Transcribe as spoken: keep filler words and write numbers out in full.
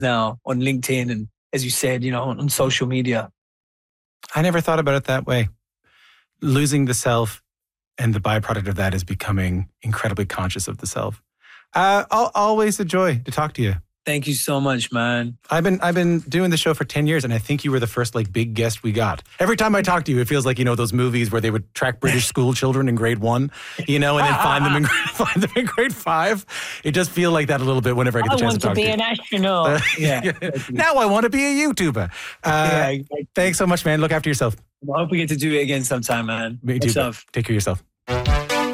now on LinkedIn and, as you said, you know, on, on social media. I never thought about it that way. Losing the self and the byproduct of that is becoming incredibly conscious of the self. Uh, always a joy to talk to you. Thank you so much, man. I've been I've been doing the show for ten years, and I think you were the first like big guest we got. Every time I talk to you, it feels like, you know, those movies where they would track British school children in grade one, you know, and then find them in grade, find them in grade five. It does feel like that a little bit whenever I get the I chance want to talk to be to you. an astronaut. Uh, Yeah. Now I want to be a YouTuber. Uh, Yeah, exactly. Thanks so much, man. Look after yourself. I hope we get to do it again sometime, man. Me Much too. love. Take care of yourself.